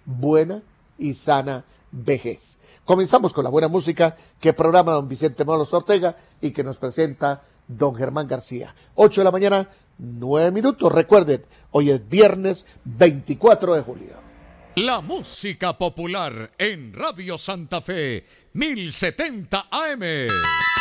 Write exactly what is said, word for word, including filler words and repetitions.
buena y sana vejez. Comenzamos con la buena música que programa don Vicente Moros Ortega y que nos presenta don Germán García. ocho de la mañana, nueve minutos. Recuerden, hoy es viernes veinticuatro de julio. La música popular en Radio Santa Fe, mil setenta A M.